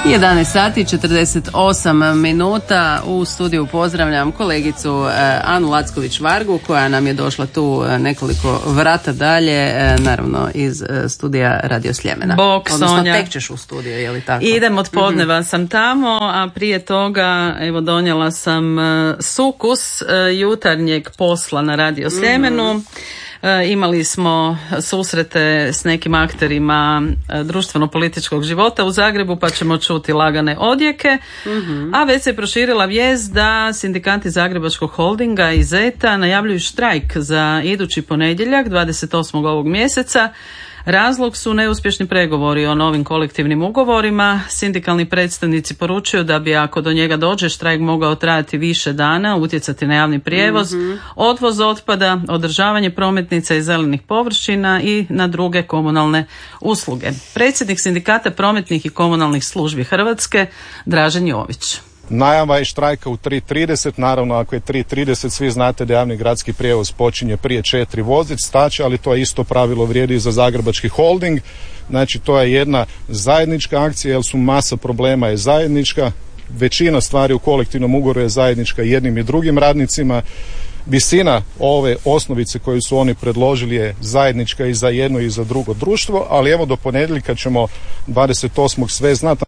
11 sati 48 minuta. U studiju pozdravljam kolegicu Anu Lacković-Vargu koja nam je došla tu nekoliko vrata dalje, naravno iz studija Radio Sljemena. Bok, odnosno Sonja. tek ćeš u studiju, je li tako? Idem od podneva sam tamo, a prije toga evo donijela sam sukus jutarnjeg posla na Radio Sljemenu. Imali smo susrete s nekim akterima društveno-političkog života u Zagrebu, pa ćemo čuti lagane odjeke. A već se proširila vijest da sindikati Zagrebačkog holdinga i ZETA najavljuju štrajk za idući ponedjeljak, 28. ovog mjeseca. Razlog su neuspješni pregovori o novim kolektivnim ugovorima. Sindikalni predstavnici poručuju da bi ako do njega dođe štrajk mogao trajati više dana, utjecati na javni prijevoz, odvoz otpada, održavanje prometnica i zelenih površina i na druge komunalne usluge. Predsjednik sindikata prometnih i komunalnih službi Hrvatske, Dražen Jović. Najava je štrajka u 3:30, naravno ako je 3:30 svi znate da javni gradski prijevoz počinje prije 4 vozić staće, ali to isto pravilo vrijedi i za Zagrebački holding. Znači to je jedna zajednička akcija jer su masa problema je zajednička, većina stvari u kolektivnom ugovoru je zajednička jednim i drugim radnicima. Visina ove osnovice koju su oni predložili je zajednička i za jedno i za drugo društvo, ali evo do ponedjeljka ćemo 28. sve znati.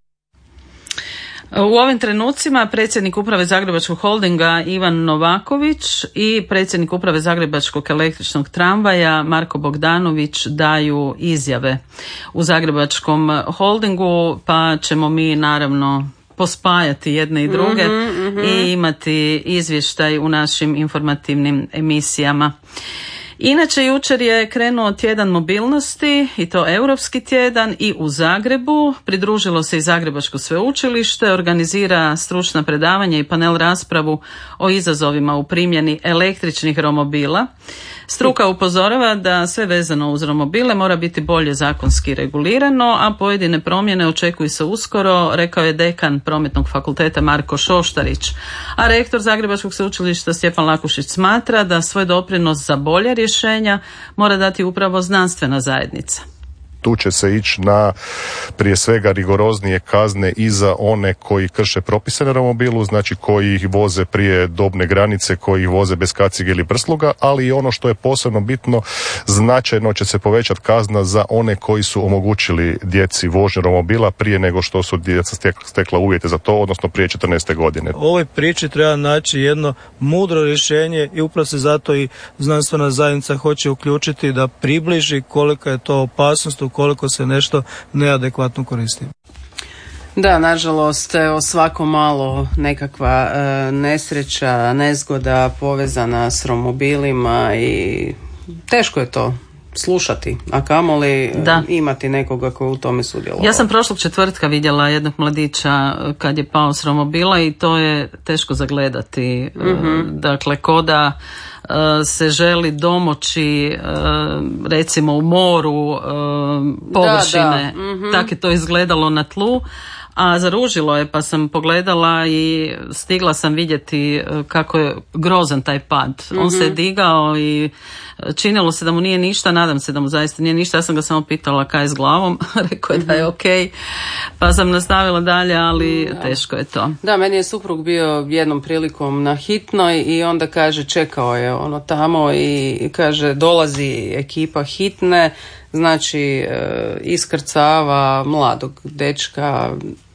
U ovim trenucima predsjednik uprave Zagrebačkog holdinga Ivan Novaković i predsjednik uprave Zagrebačkog električnog tramvaja Marko Bogdanović daju izjave u Zagrebačkom holdingu, pa ćemo mi naravno pospajati jedne i druge i imati izvještaj u našim informativnim emisijama. Inače, jučer je krenuo tjedan mobilnosti, i to europski tjedan, i u Zagrebu. Pridružilo se i Zagrebačko sveučilište, organizira stručna predavanja i panel raspravu o izazovima u primjeni električnih romobila. Struka upozorava da sve vezano uz romobile mora biti bolje zakonski regulirano, a pojedine promjene očekuju se uskoro, rekao je dekan Prometnog fakulteta Marko Šoštarić. A rektor Zagrebačkog sveučilišta Stjepan Lakušić smatra da svoj doprinos za bolje rješenja mora dati upravo znanstvena zajednica. Tu će se ići na prije svega rigoroznije kazne i za one koji krše propise na romobilu, znači koji ih voze prije dobne granice, koji ih voze bez kacige ili prsluga, ali i ono što je posebno bitno, značajno će se povećati kazna za one koji su omogućili djeci vožnju romobila prije nego što su djeca stekla uvjete za to, odnosno prije 14. godine. U ovoj priči treba naći jedno mudro rješenje i upravo se zato i znanstvena zajednica hoće uključiti da približi kolika je to opasnost ukoliko se nešto neadekvatno koristi. Da, nažalost, svako malo nekakva nesreća, nezgoda povezana s romobilima i teško je to slušati, a kamoli imati nekoga koji u tome sudjelovao. Ja sam prošlog četvrtka vidjela jednog mladića kad je pao s romobila i to je teško zagledati. Dakle, koda se želi domoći recimo u moru površine, tako je to izgledalo na tlu, a zaružilo je, pa sam pogledala i stigla sam vidjeti kako je grozan taj pad. On se je digao i činilo se da mu nije ništa, nadam se da mu zaista nije ništa. Ja sam ga samo pitala kaj je s glavom, rekao je da je okej, pa sam nastavila dalje, ali teško je to. Da, meni je suprug bio jednom prilikom na hitnoj i onda kaže čekao je ono tamo i kaže dolazi ekipa hitne, znači iskrcava mladog dečka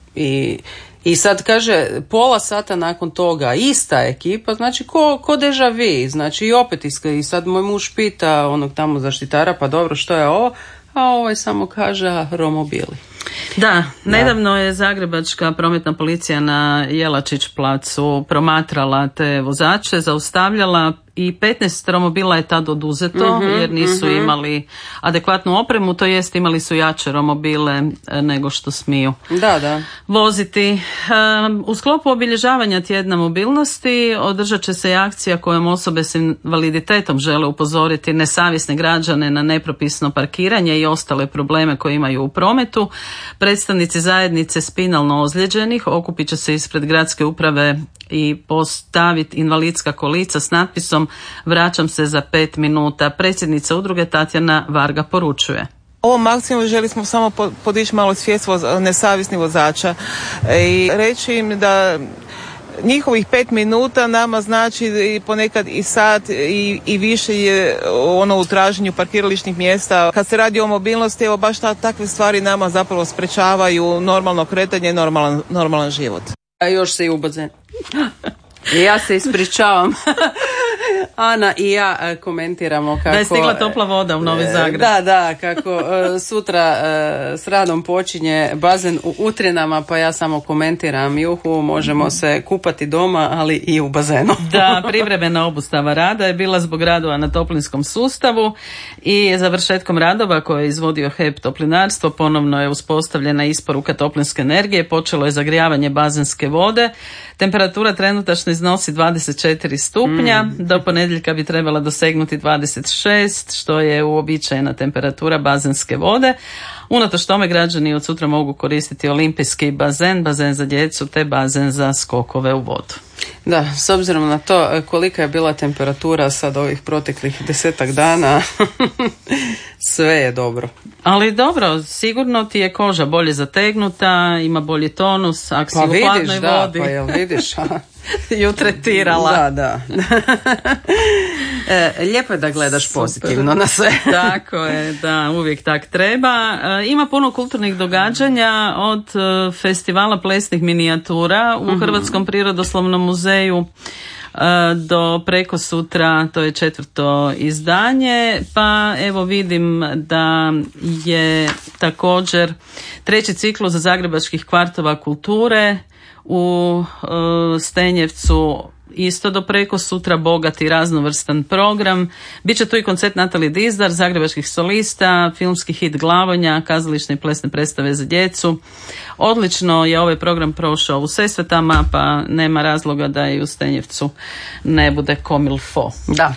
i sad kaže pola sata nakon toga ista ekipa, znači ko deja vu, znači i opet i sad moj muž pita onog tamo zaštitara pa dobro što je ovo, a ovaj samo kaže romobili. Da, nedavno je Zagrebačka prometna policija na Jelačić placu promatrala te vozače, zaustavljala i 15 romobila je tad oduzeto jer nisu imali adekvatnu opremu, to jest imali su jače romobile nego što smiju voziti. U sklopu obilježavanja tjedna mobilnosti održat će se i akcija kojom osobe s invaliditetom žele upozoriti nesavjesne građane na nepropisno parkiranje i ostale probleme koje imaju u prometu. Predstavnici zajednice spinalno ozlijeđenih okupit će se ispred gradske uprave i postaviti invalidska kolica s natpisom "Vraćam se za 5 minuta". Predsjednica udruge Tatjana Varga poručuje. Ovom akcijom želi smo samo podići malo svijest nesavjesnih vozača i reći im da njihovih 5 minuta nama znači i ponekad i sat i više je ono u traženju parkirališnih mjesta. Kad se radi o mobilnosti, evo baš takve stvari nama zapravo sprečavaju normalno kretanje i normalan život. A još se i u bazen. Ja se ispričavam. Ana i ja komentiramo kako... Da je stigla topla voda u Novi Zagreb. Da, kako sutra s radom počinje bazen u Utrinama, pa ja samo komentiram, juhu, možemo se kupati doma, ali i u bazenu. Da, privremena obustava rada je bila zbog radova na toplinskom sustavu i završetkom radova koje je izvodio HEP Toplinarstvo ponovno je uspostavljena isporuka toplinske energije, počelo je zagrijavanje bazenske vode. Temperatura trenutačno iznosi 24 stupnja, do ponedjeljka bi trebala dosegnuti 26, što je uobičajena temperatura bazenske vode. Unatoč tome građani od sutra mogu koristiti olimpijski bazen, bazen za djecu te bazen za skokove u vodu. Da, s obzirom na to kolika je bila temperatura sad ovih proteklih 10 dana, sve je dobro. Ali dobro, sigurno ti je koža bolje zategnuta, ima bolji tonus, ako si u hladnoj vodi. Pa jel vidiš? Ju tretirala. Da. Lijepo je da gledaš pozitivno na sve. Tako je, da, uvijek tak treba. Ima puno kulturnih događanja od festivala plesnih minijatura u Hrvatskom prirodoslovnom muzeju do preko sutra, to je 4. izdanje, pa evo vidim da je također 3. ciklus zagrebačkih kvartova kulture u Stenjevcu isto do preko sutra, bogat i raznovrstan program. Biće tu i koncert Natalije Dizdar, zagrebačkih solista, filmski hit Glavonja, kazališne i plesne predstave za djecu. Odlično je ovaj program prošao u Sesvetama, pa nema razloga da i u Stenjevcu ne bude comme il faut. Da.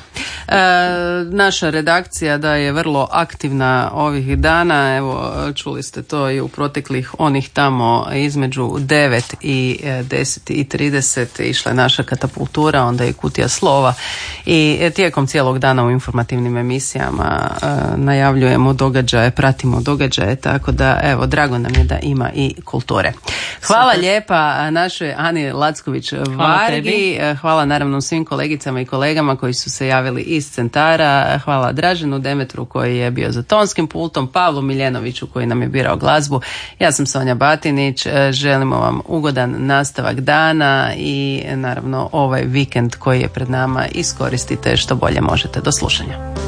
Naša redakcija da je vrlo aktivna ovih dana, evo čuli ste to i u proteklih onih tamo između 9 i 10:30 išla je naša katapultura, onda je Kutija slova i tijekom cijelog dana u informativnim emisijama najavljujemo događaje, pratimo događaje, tako da evo drago nam je da ima i kulture. Hvala lijepa našoj Ani Lacković-Vargi, hvala naravno svim kolegicama i kolegama koji su se javili iz centara, hvala Draženu Demetru koji je bio za tonskim pultom, Pavlu Miljenoviću koji nam je birao glazbu. Ja sam Sonja Batinić, želimo vam ugodan nastavak dana i naravno ovaj vikend koji je pred nama iskoristite što bolje možete. Do slušanja.